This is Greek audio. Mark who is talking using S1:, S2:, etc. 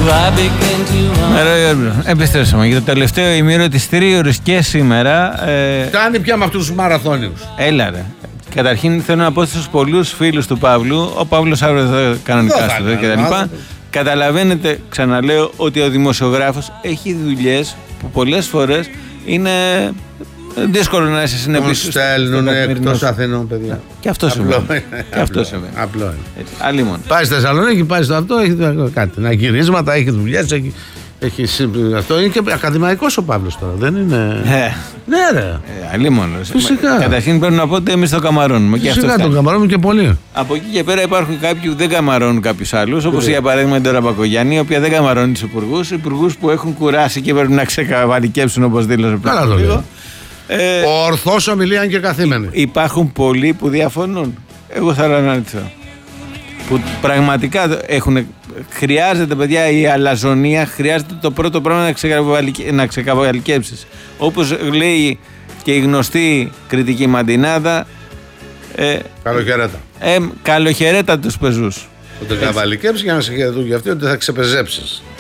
S1: Επιστρέψαμε για το τελευταίο ημίρο της τρίωρης και σήμερα.
S2: Κάνει πια με αυτούς τους μαραθώνιους.
S1: Έλα ρε. Καταρχήν θέλω να πω στους πολλούς φίλους του Παύλου, ο Παύλος αύριο θα κανονικά στο ΔΕ και τα λοιπά. Καταλαβαίνετε, ξαναλέω, ότι ο δημοσιογράφος έχει δουλειές που πολλές φορές είναι δύσκολο να είσαι συνεπής.
S2: Τον στέλνουν εκτός Αθηνών, παιδιά.
S1: Και αυτό σημαίνει.
S2: Απλό είναι.
S1: Αλλήμον.
S2: Πάει στη Θεσσαλονίκη, πάει στο αυτό, έχει κάτι. Να γυρίσματα, έχει δουλειές, αυτό είναι και ακαδημαϊκός ο Παύλος τώρα, δεν είναι. Ναι, ρε.
S1: Αλλήμον.
S2: Φυσικά.
S1: Καταρχήν πρέπει να πω ότι εμείς το καμαρώνουμε.
S2: Φυσικά τον καμαρώνουμε και πολύ.
S1: Από εκεί και πέρα υπάρχουν κάποιοι που δεν καμαρώνουν κάποιους άλλους, όπως για παράδειγμα η Ντόρα Μπακογιάννη, η οποία δεν καμαρώνει τους υπουργούς που έχουν κουράσει και πρέπει να ξεκαβαλικέψουν, όπως δήλωσε πριν.
S2: Καλά το λέω. Ορθώς ομιλίαν και καθήμενοι.
S1: Υπάρχουν πολλοί που διαφωνούν. Εγώ θα αναλυθώ. Που πραγματικά χρειάζεται, παιδιά, η αλαζονία, χρειάζεται το πρώτο πράγμα να ξεκαβαλικέψεις. Όπως λέει και η γνωστή κριτική Μαντινάδα,
S2: καλοχαιρέτα.
S1: Καλοχαιρέτα τους πεζούς.
S2: Ότι καβαλικέψεις για να σε χαιρετούν για αυτοί ότι θα ξεπεζέψεις.